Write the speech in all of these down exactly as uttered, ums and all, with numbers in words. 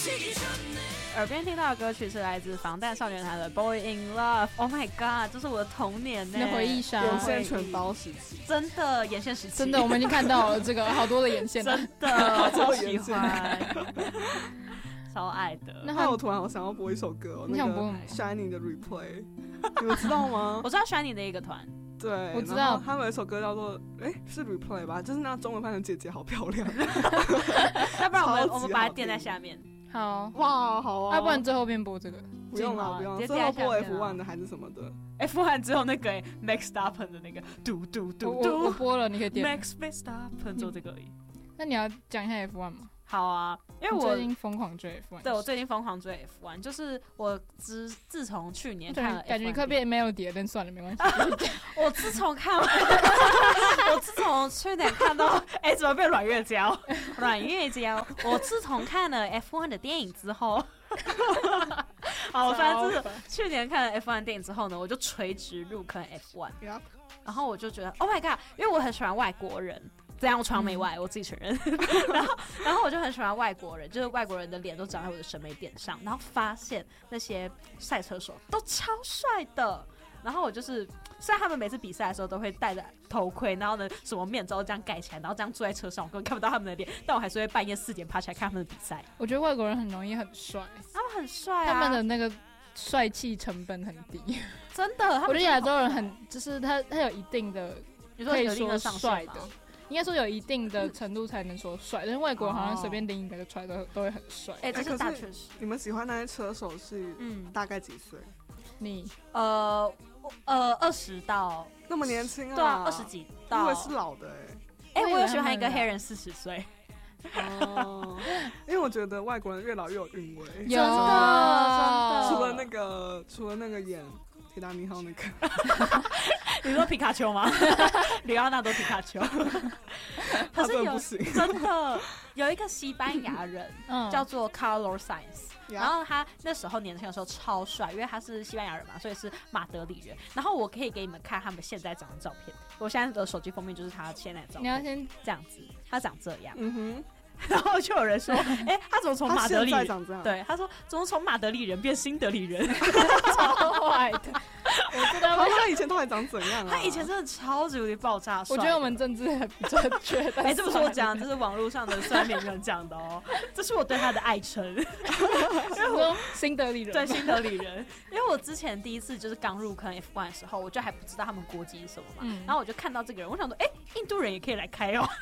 耳边听到的歌曲是来自防弹少年团的《Boy in Love》。Oh my god， 这是我的童年呢， 你的回忆杀， 眼线全包时期， 真的眼线时期， 真的，我们已经看到了这个好多的眼线了， 真的超喜欢，超爱的。 那还我突然好想要播一首歌哦， 你想播那个 Shining 的 Replay， 你们知道吗？ 我知道 Shining 的一个团。 对， 我知道他们有一首歌叫做哎、欸、是 Replay 吧，就是那中文翻成姐姐好漂亮。 要不然我们我们把它垫在下面。 好哇，好啊， 要、啊、不然最后边播这个， 不用了不用了，最后播 F 一 的还是什么的 ？F 一 只有那个 Max Verstappen 的那个嘟嘟嘟嘟， 我我播了，你可以点 Max Verstappen 只有这个而已。 那你要讲一下 F 一 吗？ 好啊，因为我最近疯狂追 F 一， 对我最近疯狂追 F 一，就是我自自从去年看了 F 一， 感觉快变 Melody 了，但算了，没关系。 我自从看，我自从去年看到，哎、欸，怎么变阮月娇？阮月娇，我自从看了 F 一 的电影之后，好，我反正就是去年看了 F 一 电影之后呢，我就垂直入坑 F 一， yep. 然后我就觉得 ，Oh my god， 因为我很喜欢外国人。这样我传媒外、嗯，我自己承认。然后，然后我就很喜欢外国人，就是外国人的脸都长在我的审美点上，然后发现那些赛车手都超帅的。然后我就是，虽然他们每次比赛的时候都会戴着头盔，然后呢什么面罩这样盖起来，然后这样坐在车上，我根本看不到他们的脸，但我还是会半夜四点爬起来看他们的比赛。 我觉得外国人很容易很帅， 他们很帅啊， 他们的那个帅气成本很低， 真的。 我觉得亚洲人很，就是他他有一定的，可以说帅的。应该说有一定的程度才能说帅，但是外国人好像随便拎一个就出来都都会很帅。 哎、欸，这是大确实。 你们喜欢那些车手是大概几岁？ 你呃呃二十到那么年轻啊？ 对啊，二十几到。 我以为是老的哎、欸。哎、欸，我有喜欢一个黑人四十岁。 哦，因为我觉得外国人越老越有韵味。 有真的， 除了那个，除了那个演《铁达尼号》那个。 你说皮卡丘吗？里奥纳多皮卡丘。可是有不行真的有一个西班牙人、嗯、叫做 Carlos Sainz， 然后他那时候年轻的时候超帅，因为他是西班牙人嘛，所以是马德里人。然后我可以给你们看他们现在长的照片，我现在的手机封面就是他现在的照片。 你要先这样子，他长这样。 嗯哼。 然后就有人说，哎、欸，他怎么从马德里人？ 长这样对，他说怎么从马德里人变新德里人？ 超坏的。我知道他以前到底长怎样啊？ 他以前真的超级无敌爆炸帅。 我觉得我们政治很不正确。 哎、欸，这不是我讲，这是网络上的酸民们讲的哦。这是我对他的爱称。 因为我新德里人， 对新德里人。因为我之前第一次就是刚入坑 F 一 的时候，我就还不知道他们国籍是什么嘛、嗯，然后我就看到这个人，我想说，哎、欸，印度人也可以来开哦。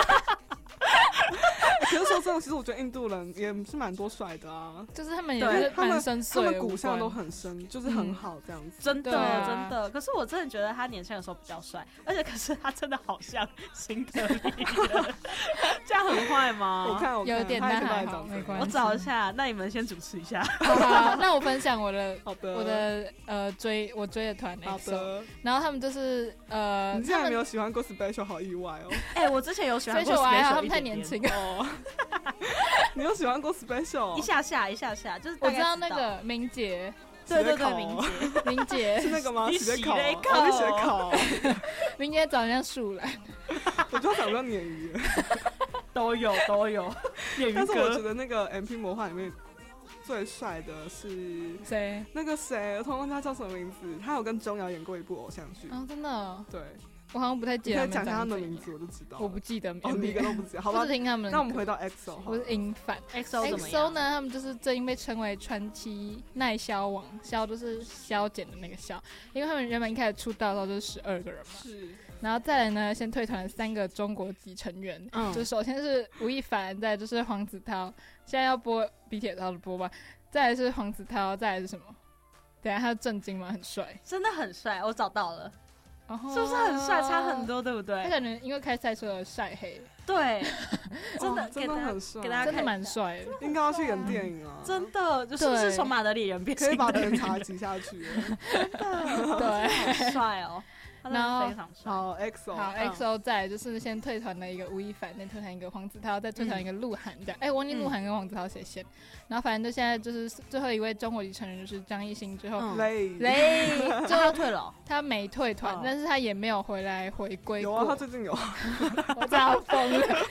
可是说真的，其实我觉得印度人也是蛮多帅的啊， 就是他们也是蛮深邃的， 他们骨相都很深，就是很好这样子。 嗯、真的、 啊、 真的，可是我真的觉得他年轻的时候比较帅，而且可是他真的好像新德里人，这样很坏吗？ 我看我看有点但还好，没关系。 我找一下，那你们先主持一下。 好, 好，那我分享我的， 好的， 我的呃追我追的团 X O， 好的。 然后他们就是呃， 你竟然没有喜欢过 Special， 好意外哦。 哎、欸，我之前有喜欢过 Special， Special， 他们太年轻了。 哦你有喜欢过 Special？ 一下下一下下，就是我知道那个明杰， 对对对，明杰， 明杰是那个吗？ 你洗烤， 雷烤，你洗烤。 明杰长得像树懒， 我就长得像鲶鱼， 都有都有。 但是我觉得那个 M P 魔幻里面最帅的是谁？ 那个谁，我突然忘记他叫什么名字。他有跟钟瑶演过一部偶像剧。 哦，真的、哦？ 对。 我好像不太记得他们。 你可以讲他们的名字，我就知道。 我不记得。 哦，你一个都不记得，好吧？ 不是听他们。 那我们回到 X O， 我是银反。 X O 怎么样 ？X O 呢？他们就是最近被称为传奇耐销王，销就是削减的那个销，因为他们原本一开始出道的时候就是十二个人嘛。 是。 然后再来呢，先退团了三个中国籍成员，嗯，就首先是吴亦凡，再来就是黄子韬，现在要播比铁涛的播吧，再来是黄子韬，再来是什么？等一下他的震惊吗？很帅， 真的很帅，我找到了。 哦、 是不是很帅？差很多，对不对？ 他感觉因为开赛车而晒黑， 对，真的、 哦、真的很帅， 给大家真的蛮帅的， 应该要去演电影啊！ 真的，就是不是从马德里人变可以把甜茶挤下去， 真的，对，好帅哦。然后非常帅。 好 X O， 好 X O， 再来就是先退团了一个吴亦凡，再退团一个黄子韬，再退团一个鹿晗这样。哎、嗯，我忘记鹿晗跟黄子韬谁先、嗯。然后反正就现在就是最后一位中国籍成员就是张艺兴之后， 雷、 嗯、雷就要退了、哦， 他没退团、哦，但是他也没有回来回归。 有啊，他最近有， 我超疯了。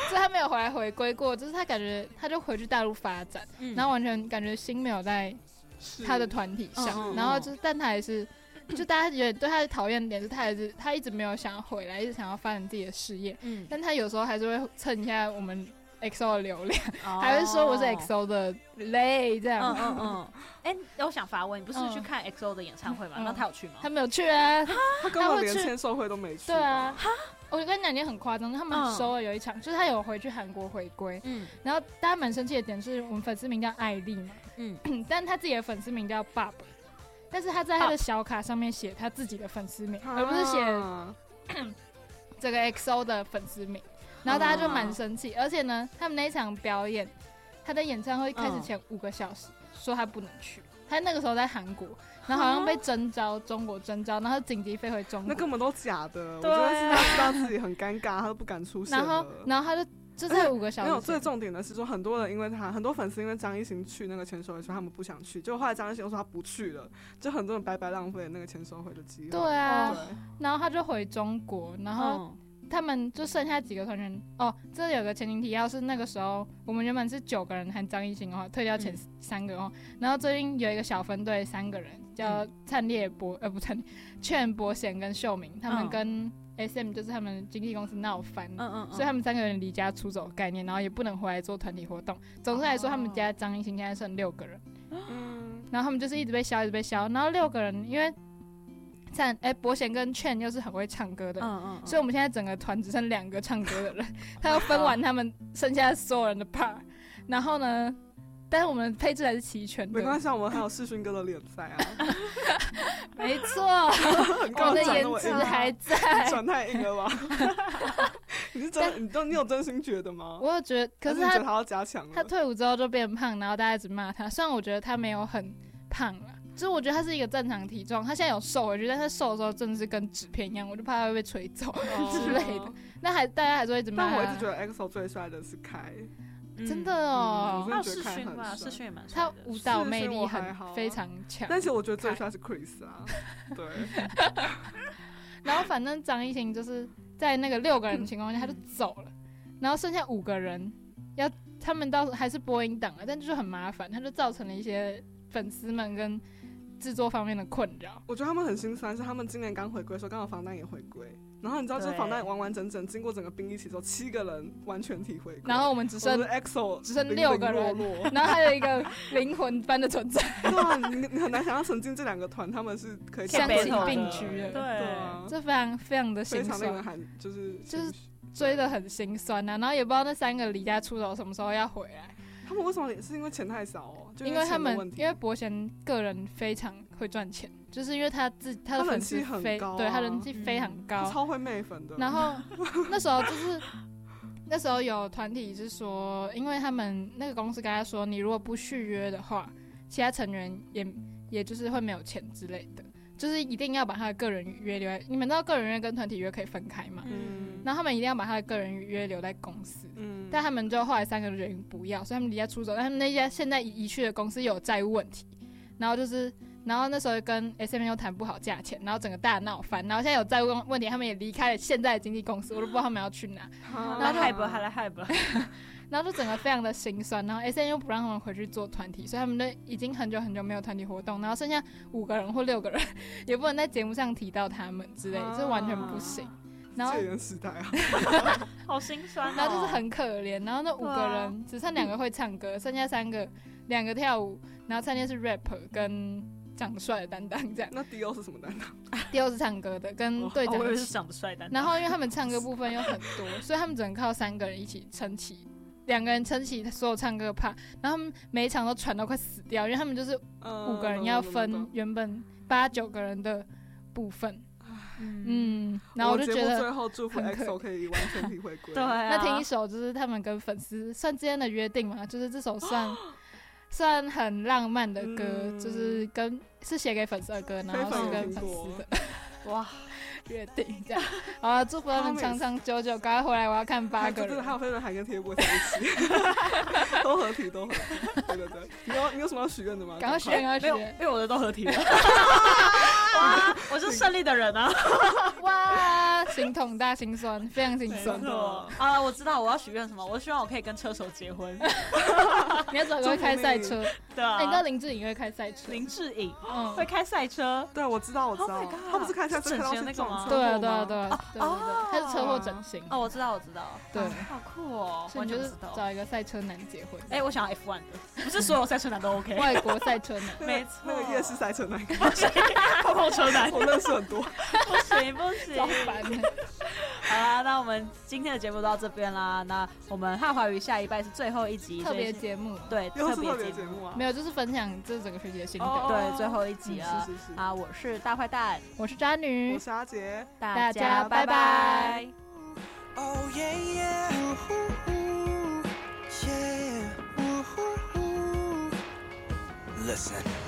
所以他没有回来回归过，就是他感觉他就回去大陆发展，嗯、然后完全感觉心没有在他的团体上，然后就是，但他还是，就大家觉得对他的讨厌点是，他还是他一直没有想要回来，一直想要发展自己的事业，嗯，但他有时候还是会蹭一下我们 X O 的流量，哦、还会说我是 X O 的累这样。 嗯嗯嗯。哎、欸，我想发问，你不是去看 X O 的演唱会吗？嗯、那他有去吗？ 他没有去啊， 他根本连签售会都没去。 对啊，我跟你讲，你很夸张，他们首尔有一场，嗯、就是他有回去韩国回归，嗯，然后大家蛮生气的点是我们粉丝名叫艾丽嘛，嗯，但他自己的粉丝名叫 Bob， 但是他在他的小卡上面写他自己的粉丝名，啊、而不是写这个 X O 的粉丝名，然后大家就蛮生气，而且呢，他们那一场表演，他的演唱会开始前五个小时。说他不能去，他那个时候在韩国，然后好像被征召中国征召，然后紧急飞回中国。 那根本都假的，我觉得是他知道自己很尴尬，他都不敢出现了。 然后，然后他就就在五个小时。 没有，最重点的是说，很多人因为他，很多粉丝因为张艺兴去那个签售会，说他们不想去，结果后来张艺兴又说他不去了，就很多人白白浪费了那个签售会的机会。 对啊，对，然后他就回中国，然后。嗯他们就剩下几个团员哦，这有个前情提要是那个时候我们原本是九个人和张艺兴的话退掉前三个哦，嗯、然后最近有一个小分队三个人叫灿烈博、嗯、呃不灿烈劝博贤跟秀明，他们跟 S M 就是他们经纪公司闹翻，嗯嗯嗯，所以他们三个人离家出走的概念，然后也不能回来做团体活动。总之来说，他们家张艺兴现在剩六个人，嗯，然后他们就是一直被消一直被消，然后六个人因为。像哎，博贤跟劝又是很会唱歌的，嗯嗯，所以我们现在整个团只剩两个唱歌的人，他要分完他们剩下所有人的 part， 然后呢，但是我们配置还是齐全的。 没关系，我们还有世勋哥的联赛啊。 没错，我的颜值还在。 转太硬了吧？你是真，你都你有真心觉得吗？ 我有觉得，可是他觉得他要加强了。 他退伍之后就变胖，然后大家一直骂他。虽然我觉得他没有很胖了。就是我觉得他是一个正常体重，他现在有瘦回去，但他瘦的时候真的是跟纸片一样，我就怕他会被吹走之类的。那还大家还是会一直骂他。 但我一直觉得 X O 最帅的是凯， 嗯、真的哦。 还有世勋吧，世勋也蛮帅的。他舞蹈魅力很非常强。 但是我觉得最帅是 Chris 啊，对。 然后反正张艺兴就是在那个六个人的情况下他就走了，然后剩下五个人要他们到还是播音档了，但就是很麻烦，他就造成了一些粉丝们跟。制作方面的困扰， 我觉得他们很心酸，是他们今年刚回归的时候，刚好防弹也回归，然后你知道，就是防弹完完整整经过整个兵役期之后，七个人完全体回归， 然后我们只剩 X O 只剩六个人， 零零然后还有一个灵魂般的存在。 对啊，你你很难想象曾经这两个团他们是可以相提并举的， 对啊， 这非常非常的心酸， 非常令人寒，就是就是追得很心酸啊，然后也不知道那三个离家出走什么时候要回来。 他们为什么也是因为钱太少哦？ 因为他们因为伯贤个人非常会赚钱，就是因为他自他的粉丝非高、啊， 对他人气非常高， 嗯、超会媚粉的。 然后那时候就是那时候有团体是说，因为他们那个公司跟他说，你如果不续约的话，其他成员也也就是会没有钱之类的，就是一定要把他的个人约留在。你们知道个人约跟团体约可以分开吗？嗯。然后他们一定要把他的个人约留在公司，嗯，但他们就后来三个人决定不要，所以他们离家出走。但他们那家现在移去的公司又有债务问题，然后就是，然后那时候跟 S M 又谈不好价钱，然后整个大闹翻，然后现在有债务问题，他们也离开了现在的经纪公司，我都不知道他们要去哪。 然后害不还来害不， 然后就整个非常的心酸。然后 S M 又不让他们回去做团体，所以他们就已经很久很久没有团体活动，然后剩下五个人或六个人，也不能在节目上提到他们之类的，这完全不行。然后戒严时代啊， 好心酸、哦。 然后就是很可怜，然后那五个人只剩两个会唱歌，剩下三个两个跳舞，然后参加是 rap 跟长得帅的担当这样。 那 D O 是什么担当 ？D O 是唱歌的，跟队长、哦。 我以为是长得帅担当。 然后因为他们唱歌部分又很多，所以他们只能靠三个人一起撑起，两个人撑起所有唱歌的 part， 然后他们每一场都喘到快死掉，因为他们就是五个人要分原本八九个人的部分。嗯，然后我就觉得最后祝福 X O 可以完全体回归。 对、啊， 那听一首就是他们跟粉丝算之间的约定嘛，就是这首算算很浪漫的歌，嗯、就是跟是写给粉丝的歌，然后是跟粉丝的。哇， 确定这样。好了，祝福他们长长久久，赶快回来，我要看八个人。 还有飞轮海跟贴布在一起，都合体，都合体。对对对，你有你有什么要许愿的吗？ 赶快许愿，赶快许愿， 因为我的都合体了。哇，我是胜利的人啊！ 哇，心痛大心酸，非常心酸。 啊，我知道我要许愿什么，我希望我可以跟车手结婚。 你要找个会开赛车， 对啊。 你知道林志颖会开赛车？ 林志颖会开赛车？ 对，我知道，我知道。他不是开赛车，开到那个吗？ 对啊，对啊，对啊，对对对，他是车祸整形。 哦，我知道，我知道。 对， 好酷哦！ 我就是找一个赛车男结婚。 哎，我想要 F 一 的，不是所有赛车男都 OK。 外国赛车男， 没错， 那个夜市赛车男， 泡泡车男， 我认识很多。 不行不行， 烦。 好啦，那我们今天的节目到这边啦。那我们汉华语下一拜是最后一集特别节目， 对， 又是特别节目啊， 没有，就是分享这整个学期的心得。 对，最后一集了。 是是是。 啊，我是大坏蛋， 我是渣女， 我是阿杰， 大家拜拜。 Oh yeah yeah, yeah. Listen.